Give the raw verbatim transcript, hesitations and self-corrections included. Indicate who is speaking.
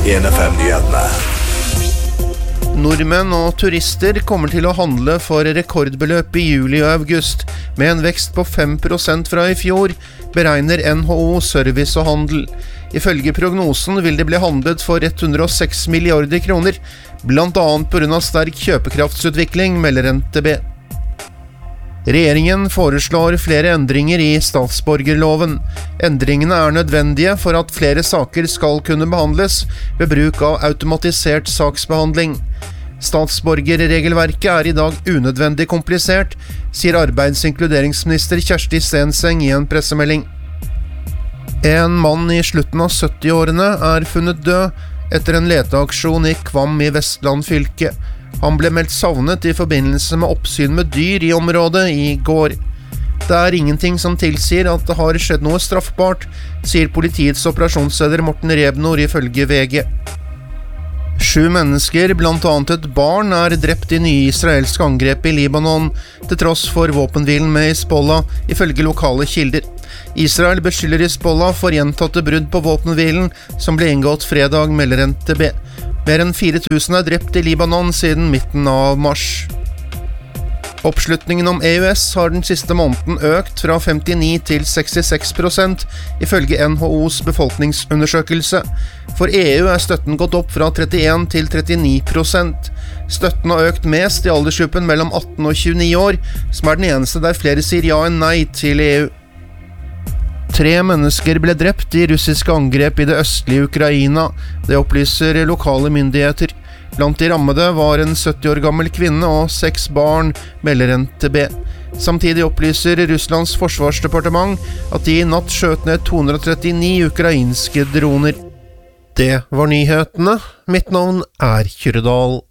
Speaker 1: en F M-nyhetene.
Speaker 2: Nordmenn og turister kommer til å handle for rekordbeløp i juli og august, med en vekst på fem prosent fra i fjor, beregner N H O Service og Handel. Ifølge prognosen vil det bli handlet for hundre og seks milliarder kroner, blant annet på grunn av sterk kjøpekraftsutvikling, melder N T B. Regjeringen foreslår flere endringer i statsborgerloven. Endringene er nødvendige for at flere saker skal kunne behandles ved bruk av automatisert saksbehandling. Statsborgerregelverket er i dag unødvendig komplisert, sier arbeids- og inkluderingsminister Kjersti Stenseng i en pressemelding. En mann i slutten av syttiårene er funnet død etter en leteaksjon i Kvam i Vestland fylke. Han ble meldt savnet i forbindelse med oppsyn med dyr i området i går. Det er ingenting som tilsier at det har skjedd noe straffbart, sier politiets operasjonsleder Morten Rebnor ifølge V G. Sju mennesker, blant annet et barn, er drept i nye israelske angrep i Libanon, til tross for våpenhvilen med Hizbollah, ifølge lokale kilder. Israel beskylder Hizbollah for gjentatte brudd på våpenhvilen, som ble inngått fredag, melder N T B. Mer enn fire tusen er drept i Libanon siden midten av mars. Oppslutningen om E U S har den siste måneden økt fra femtini til sekstiseks prosent, ifølge N H O's befolkningsundersøkelse. For E U er støtten gått opp fra trettien til trettini prosent. Støtten har økt mest i aldersgruppen mellom atten og tjueni år, som er den eneste der flere sier ja enn nei til E U. Tre mennesker ble drept i russiske angrep i det østlige Ukraina. Det opplyser lokale myndigheter. Blant de rammede var en sytti år gammel kvinne og seks barn, melder N T B. Samtidig opplyser Russlands forsvarsdepartement at de i natt skjøt ned to hundre og trettini ukrainske droner. Det var nyhetene. Mitt navn er Kyrre Dahl.